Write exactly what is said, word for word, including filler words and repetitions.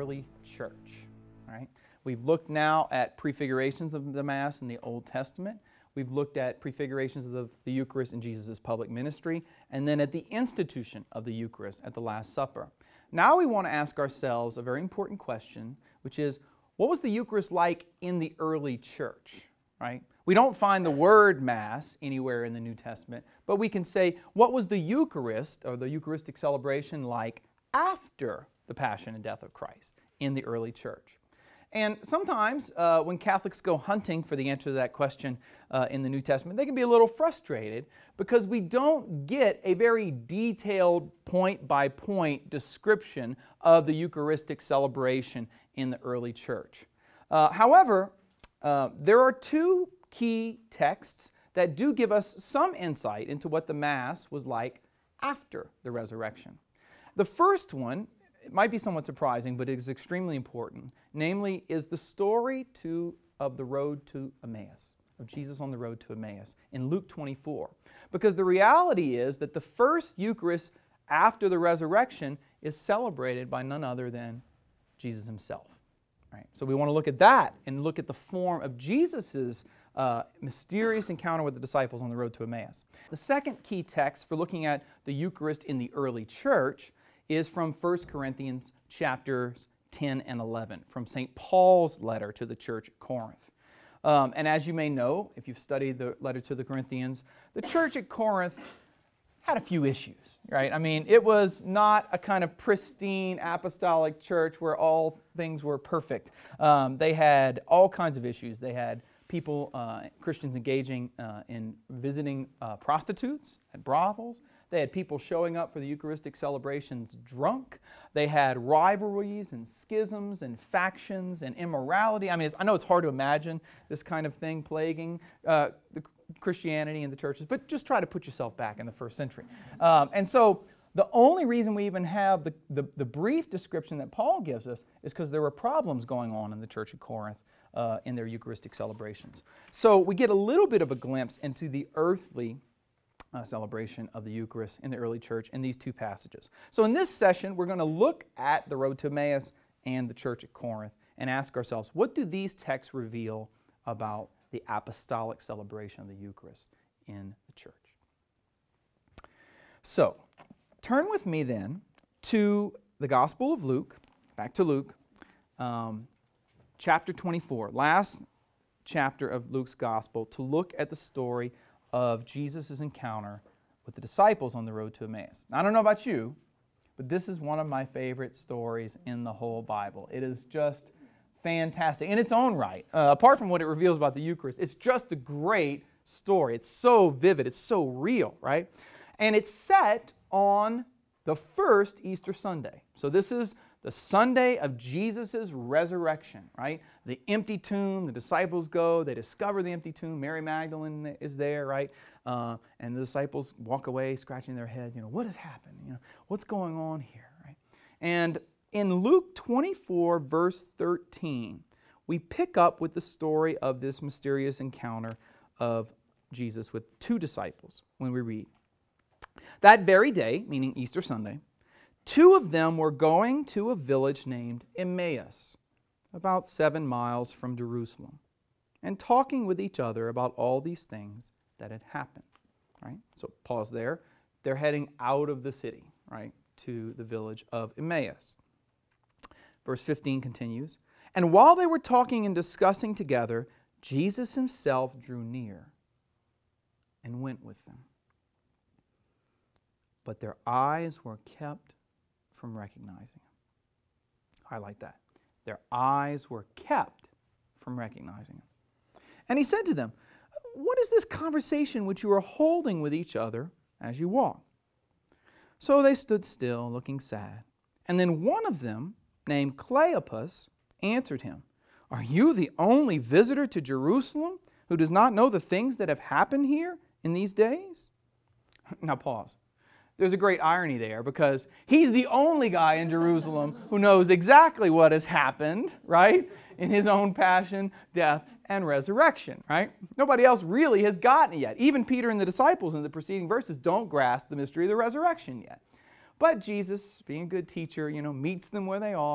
early church. Right? We've looked now at prefigurations of the Mass in the Old Testament. We've looked at prefigurations of the, the Eucharist in Jesus' public ministry, and then at the institution of the Eucharist at the Last Supper. Now we want to ask ourselves a very important question, which is, what was the Eucharist like in the early church? Right? We don't find the word Mass anywhere in the New Testament, but we can say, what was the Eucharist, or the Eucharistic celebration, like after the Passion and Death of Christ in the early church? And sometimes uh, when Catholics go hunting for the answer to that question uh, in the New Testament, they can be a little frustrated because we don't get a very detailed point-by-point description of the Eucharistic celebration in the early church. Uh, however, uh, there are two key texts that do give us some insight into what the Mass was like after the resurrection. The first one, it might be somewhat surprising, but it is extremely important. Namely, is the story to, of the road to Emmaus, of Jesus on the road to Emmaus in Luke twenty-four. Because the reality is that the first Eucharist after the resurrection is celebrated by none other than Jesus himself. Right? So we want to look at that and look at the form of Jesus' uh, mysterious encounter with the disciples on the road to Emmaus. The second key text for looking at the Eucharist in the early church is from First Corinthians chapters ten and eleven, from Saint Paul's letter to the church at Corinth. Um, and as you may know, if you've studied the letter to the Corinthians, the church at Corinth had a few issues, right? I mean, it was not a kind of pristine apostolic church where all things were perfect. Um, they had all kinds of issues. They had people, uh, Christians engaging uh, in visiting uh, prostitutes at brothels. They had people showing up for the Eucharistic celebrations drunk. They had rivalries and schisms and factions and immorality. I mean, it's, I know it's hard to imagine this kind of thing plaguing uh, the Christianity in the churches, but just try to put yourself back in the first century. Um, and so the only reason we even have the, the, the brief description that Paul gives us is because there were problems going on in the church of Corinth uh, in their Eucharistic celebrations. So we get a little bit of a glimpse into the earthly Uh, celebration of the Eucharist in the early church in these two passages. So in this session, we're going to look at the road to Emmaus and the church at Corinth and ask ourselves, what do these texts reveal about the apostolic celebration of the Eucharist in the church? So, turn with me then to the Gospel of Luke, back to Luke, um, chapter twenty-four, last chapter of Luke's Gospel, to look at the story of Jesus' encounter with the disciples on the road to Emmaus. Now, I don't know about you, but this is one of my favorite stories in the whole Bible. It is just fantastic in its own right. Uh, apart from what it reveals about the Eucharist, it's just a great story. It's so vivid, it's so real, right? And it's set on the first Easter Sunday. So this is the Sunday of Jesus' resurrection, right? The empty tomb, the disciples go, they discover the empty tomb. Mary Magdalene is there, right? Uh, and the disciples walk away scratching their heads, you know, what has happened? You know, what's going on here, right? And in Luke twenty-four, verse thirteen, we pick up with the story of this mysterious encounter of Jesus with two disciples when we read. That very day, meaning Easter Sunday, two of them were going to a village named Emmaus, about seven miles from Jerusalem, and talking with each other about all these things that had happened. Right? So pause there. They're heading out of the city, right, to the village of Emmaus. Verse fifteen continues, and while they were talking and discussing together, Jesus himself drew near and went with them. But their eyes were kept from recognizing him. Highlight that. Their eyes were kept from recognizing him. And he said to them, what is this conversation which you are holding with each other as you walk? So they stood still, looking sad. And then one of them, named Cleopas, answered him, are you the only visitor to Jerusalem who does not know the things that have happened here in these days? Now pause. There's a great irony there because he's the only guy in Jerusalem who knows exactly what has happened, right? In his own passion, death, and resurrection, right? Nobody else really has gotten it yet. Even Peter and the disciples in the preceding verses don't grasp the mystery of the resurrection yet. But Jesus, being a good teacher, you know, meets them where they are.